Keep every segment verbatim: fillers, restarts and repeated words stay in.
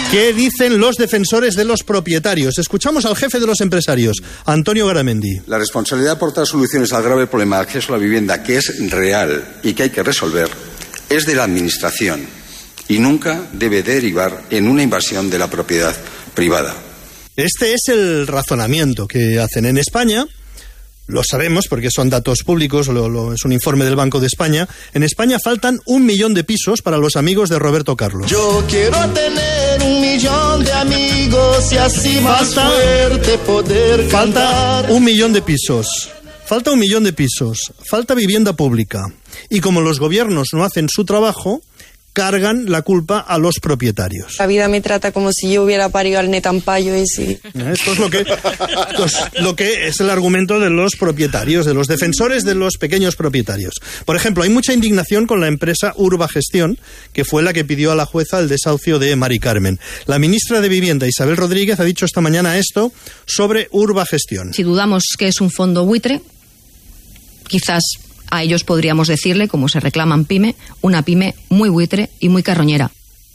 ¿Qué dicen los defensores de los propietarios? Escuchamos al jefe de los empresarios, Antonio Garamendi. La responsabilidad de aportar soluciones al grave problema de acceso a la vivienda, que es real y que hay que resolver, es de la Administración y nunca debe derivar en una invasión de la propiedad privada. Este es el razonamiento que hacen en España. Lo sabemos porque son datos públicos, lo, lo, es un informe del Banco de España. En España faltan un millón de pisos para los amigos de Roberto Carlos. Yo quiero tener un millón de amigos y así más falta, fuerte poder cantar. Falta un millón de pisos. Falta un millón de pisos. Falta vivienda pública. Y como los gobiernos no hacen su trabajo, cargan la culpa a los propietarios. La vida me trata como si yo hubiera parido al Netampayo y sí. Esto es lo que, esto es lo que es el argumento de los propietarios, de los defensores de los pequeños propietarios. Por ejemplo, hay mucha indignación con la empresa Urbagestión, que fue la que pidió a la jueza el desahucio de Mari Carmen. La ministra de Vivienda, Isabel Rodríguez, ha dicho esta mañana esto sobre Urbagestión. Si dudamos que es un fondo buitre, quizás a ellos podríamos decirle, como se reclaman pyme, una pyme muy buitre y muy carroñera.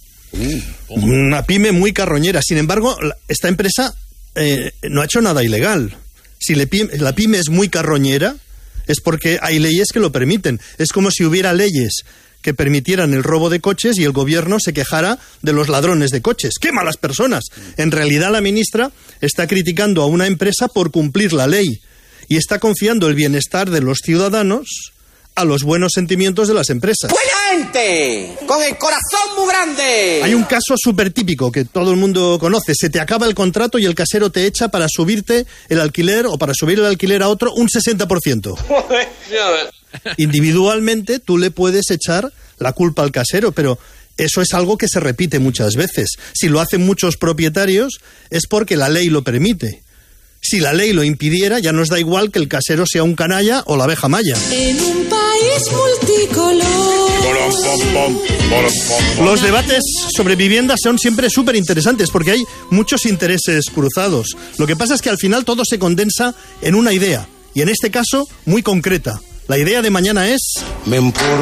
Una pyme muy carroñera. Sin embargo, esta empresa eh, no ha hecho nada ilegal. Si le, la pyme es muy carroñera, es porque hay leyes que lo permiten. Es como si hubiera leyes que permitieran el robo de coches y el gobierno se quejara de los ladrones de coches. ¡Qué malas personas! En realidad, la ministra está criticando a una empresa por cumplir la ley y está confiando el bienestar de los ciudadanos a los buenos sentimientos de las empresas. ¡Buena gente! ¡Con el corazón muy grande! Hay un caso súper típico que todo el mundo conoce. Se te acaba el contrato y el casero te echa para subirte el alquiler o para subir el alquiler a otro un sesenta por ciento. Individualmente tú le puedes echar la culpa al casero, pero eso es algo que se repite muchas veces. Si lo hacen muchos propietarios es porque la ley lo permite. Si la ley lo impidiera, ya nos da igual que el casero sea un canalla o la abeja maya. En un país multicolor. Los debates sobre vivienda son siempre súper interesantes porque hay muchos intereses cruzados. Lo que pasa es que al final todo se condensa en una idea, y en este caso muy concreta. La idea de mañana es... Me